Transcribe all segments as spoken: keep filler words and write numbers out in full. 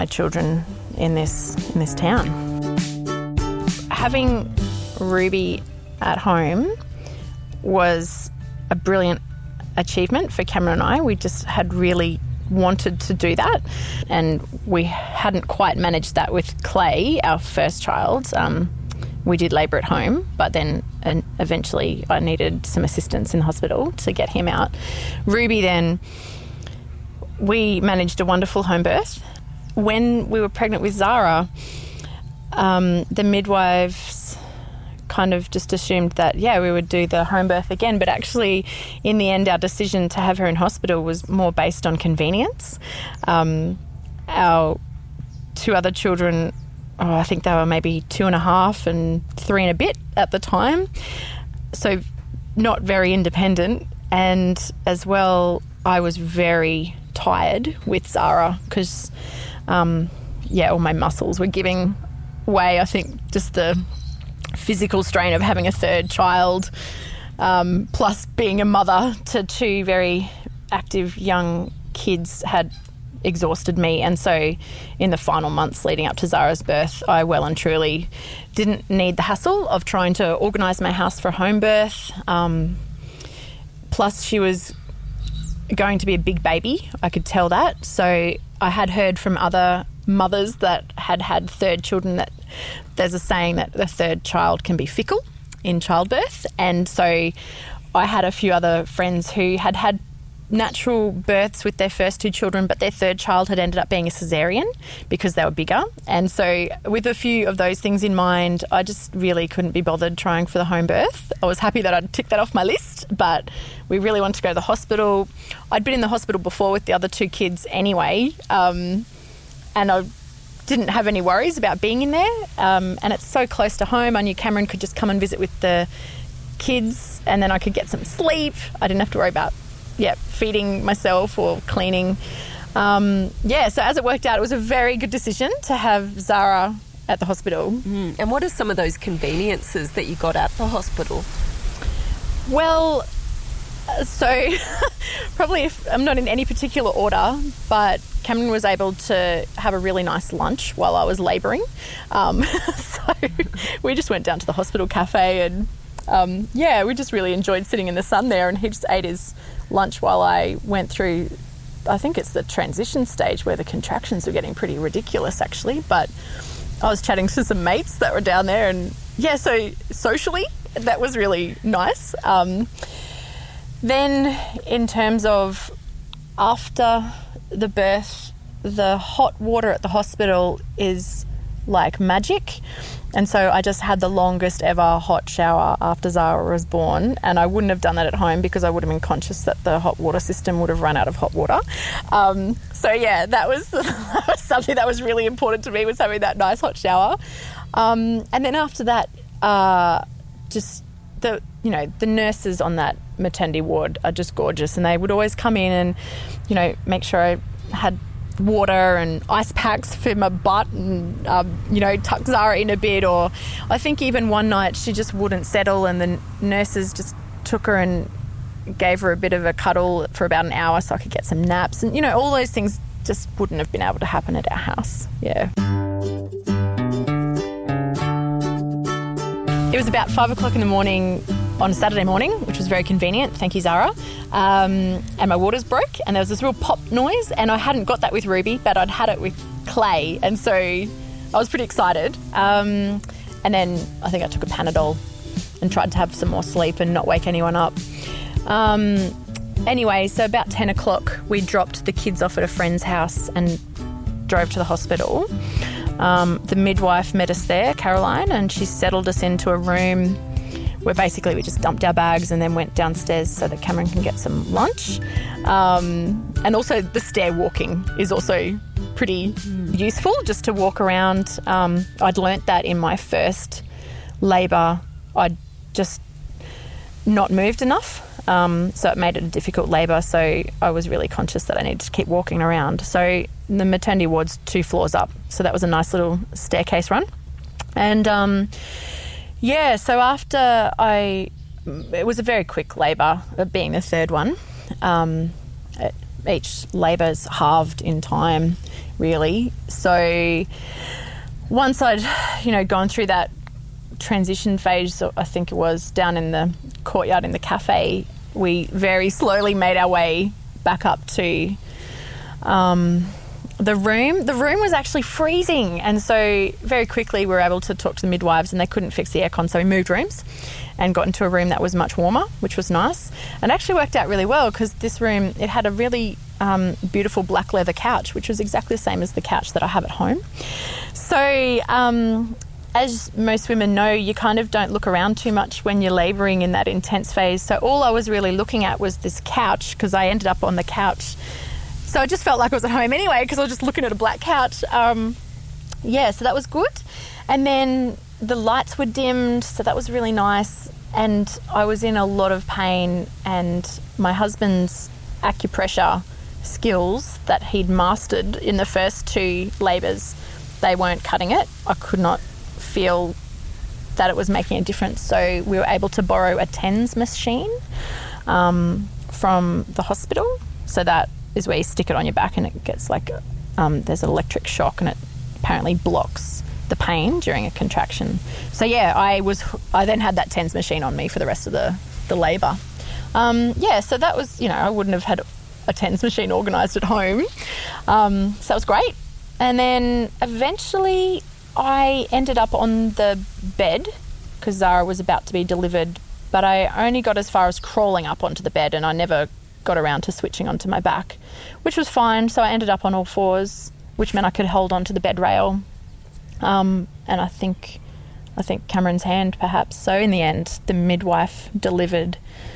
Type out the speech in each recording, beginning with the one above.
my children in this in this town. Having Ruby at home was a brilliant achievement for Cameron and I. We just had really wanted to do that, and we hadn't quite managed that with Clay, our first child. Um, we did labour at home, but then and eventually I needed some assistance in the hospital to get him out. Ruby then, we managed a wonderful home birth. When we were pregnant with Zara, um, the midwives kind of just assumed that, yeah, we would do the home birth again. But actually, in the end, our decision to have her in hospital was more based on convenience. Um, our two other children, oh, I think they were maybe two and a half and three and a bit at the time. So not very independent. And as well, I was very tired with Zara because, um, yeah, all my muscles were giving way. I think just the physical strain of having a third child, um, plus being a mother to two very active young kids had exhausted me. And so in the final months leading up to Zara's birth, I well and truly didn't need the hassle of trying to organise my house for home birth. Um, plus she was going to be a big baby. I could tell that. So I had heard from other mothers that had had third children that there's a saying that the third child can be fickle in childbirth. And so I had a few other friends who had had natural births with their first two children, but their third child had ended up being a caesarean because they were bigger. And so with a few of those things in mind, I just really couldn't be bothered trying for the home birth. I was happy that I'd ticked that off my list, but we really wanted to go to the hospital. I'd been in the hospital before with the other two kids anyway, um, and I didn't have any worries about being in there. Um, and it's so close to home. I knew Cameron could just come and visit with the kids, and then I could get some sleep. I didn't have to worry about yeah, feeding myself or cleaning. Um, yeah, so as it worked out, it was a very good decision to have Zara at the hospital. Mm. And what are some of those conveniences that you got at the hospital? Well, so probably if I'm not in any particular order, but Cameron was able to have a really nice lunch while I was labouring. Um, so we just went down to the hospital cafe and um, yeah, we just really enjoyed sitting in the sun there, and he just ate his lunch while I went through, I think it's the transition stage where the contractions were getting pretty ridiculous actually, but I was chatting to some mates that were down there, and yeah, so socially that was really nice. Um, then in terms of after the birth, the hot water at the hospital is like magic. And so I just had the longest ever hot shower after Zara was born, and I wouldn't have done that at home because I would have been conscious that the hot water system would have run out of hot water. Um, so yeah, that was, that was something that was really important to me, was having that nice hot shower. Um, and then after that, uh, just the you know the nurses on that maternity ward are just gorgeous, and they would always come in and you know make sure I had water and ice packs for my butt and, um, you know, tuck Zara in a bit. Or I think even one night she just wouldn't settle, and the nurses just took her and gave her a bit of a cuddle for about an hour so I could get some naps. And, you know, all those things just wouldn't have been able to happen at our house. Yeah. It was about five o'clock in the morning on a Saturday morning, which was very convenient. Thank you, Zara. Um, and my waters broke, and there was this real pop noise, and I hadn't got that with Ruby, but I'd had it with Clay, and so I was pretty excited. Um, and then I think I took a Panadol and tried to have some more sleep and not wake anyone up. Um, anyway, so about ten o'clock, we dropped the kids off at a friend's house and drove to the hospital. Um, the midwife met us there, Caroline, and she settled us into a room where basically we just dumped our bags and then went downstairs so that Cameron can get some lunch. Um, and also the stair walking is also pretty mm. useful, just to walk around. Um, I'd learnt that in my first labour. I'd just not moved enough, um, so it made it a difficult labour. So I was really conscious that I needed to keep walking around. So the maternity ward's two floors up, so that was a nice little staircase run. And um, yeah, so after I, it was a very quick labour, being the third one. Um, it, each labour's halved in time, really. So once I'd, you know, gone through that transition phase, I think it was, down in the courtyard in the cafe, we very slowly made our way back up to um, the room. The room was actually freezing, and so very quickly we were able to talk to the midwives, and they couldn't fix the aircon, so we moved rooms and got into a room that was much warmer, which was nice. And it actually worked out really well because this room, it had a really um, beautiful black leather couch, which was exactly the same as the couch that I have at home. So um, as most women know, you kind of don't look around too much when you're labouring in that intense phase. So all I was really looking at was this couch, because I ended up on the couch. So I just felt like I was at home anyway because I was just looking at a black couch. Um, yeah, so that was good. And then the lights were dimmed, so that was really nice. And I was in a lot of pain, and my husband's acupressure skills that he'd mastered in the first two labours, they weren't cutting it. I could not feel that it was making a difference. So we were able to borrow a TENS machine um, from the hospital. So that is where you stick it on your back and it gets like, um, there's an electric shock and it apparently blocks the pain during a contraction. So yeah, I was, I then had that TENS machine on me for the rest of the, the labour. Um, yeah, so that was, you know, I wouldn't have had a TENS machine organised at home. Um, so that was great. And then eventually I ended up on the bed because Zara was about to be delivered, but I only got as far as crawling up onto the bed and I never got around to switching onto my back, which was fine. So I ended up on all fours, which meant I could hold onto the bed rail. Um, and I think, I think Cameron's hand perhaps. So in the end, the midwife delivered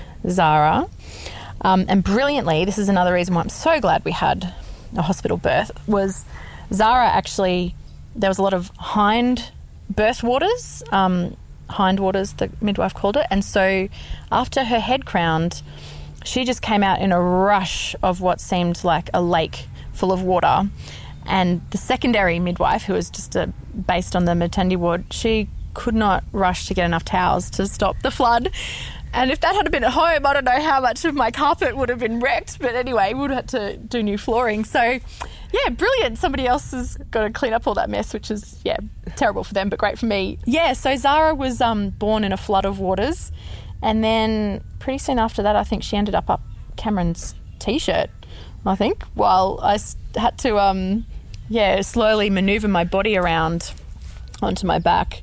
Zara. Um, and brilliantly, this is another reason why I'm so glad we had a hospital birth, was Zara actually, there was a lot of hind birth waters, um, hind waters, the midwife called it. And so after her head crowned, she just came out in a rush of what seemed like a lake full of water. And the secondary midwife, who was just a, based on the maternity ward, she could not rush to get enough towels to stop the flood. And if that had been at home, I don't know how much of my carpet would have been wrecked. But anyway, we would have had to do new flooring. So, yeah, brilliant. Somebody else has got to clean up all that mess, which is, yeah, terrible for them, but great for me. Yeah, so Zara was um, born in a flood of waters. And then pretty soon after that, I think she ended up up Cameron's T-shirt, I think, while I had to, um, yeah, slowly manoeuvre my body around onto my back.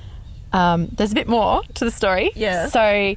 Um, there's a bit more to the story. Yeah. So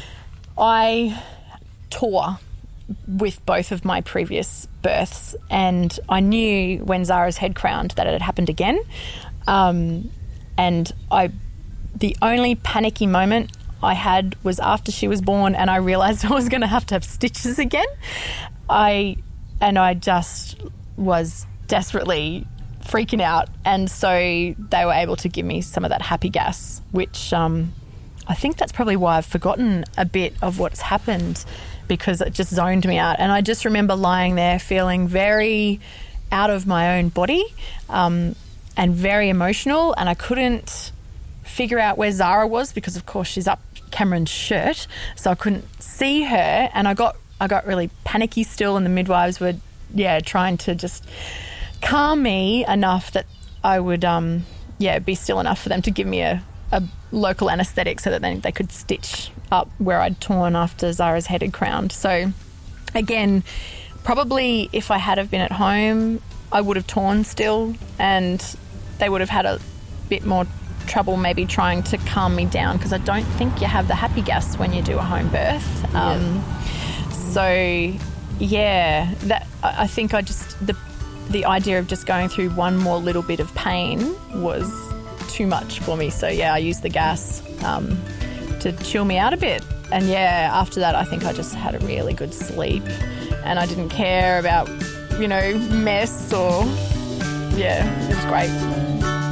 I tore with both of my previous births, and I knew when Zara's head crowned that it had happened again. Um, and I, the only panicky moment I had was after she was born, and I realised I was going to have to have stitches again. I and I just was desperately freaking out, and so they were able to give me some of that happy gas, which um, I think that's probably why I've forgotten a bit of what's happened, because it just zoned me out. And I just remember lying there feeling very out of my own body um, and very emotional, and I couldn't figure out where Zara was because, of course, she's up Cameron's shirt, so I couldn't see her, and I got I got really panicky still, and the midwives were yeah trying to just calm me enough that I would um yeah be still enough for them to give me a, a local anaesthetic so that then they could stitch up where I'd torn after Zara's head had crowned. So again, probably if I had have been at home, I would have torn still, and they would have had a bit more trouble maybe trying to calm me down, because I don't think you have the happy gas when you do a home birth. Um, yeah. So yeah, that I think I just the the idea of just going through one more little bit of pain was too much for me. So yeah, I used the gas um, to chill me out a bit. And yeah, after that, I think I just had a really good sleep, and I didn't care about, you know, mess or yeah, it was great.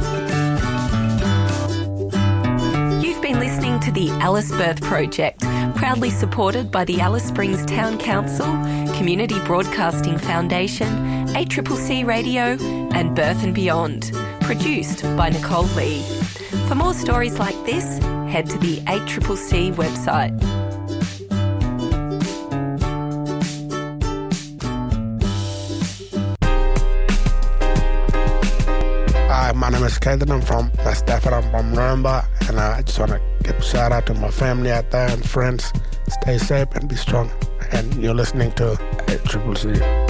You've been listening to the Alice Birth Project, proudly supported by the Alice Springs Town Council, Community Broadcasting Foundation, A C C C Radio and Birth and Beyond, produced by Nicole Lee. For more stories like this, head to the A C C C website. Hi, my name is Caden. I'm from West Stafford. I'm from Nuremberg, and I just want to give a shout out to my family out there and friends. Stay safe and be strong. And you're listening to A Triple C.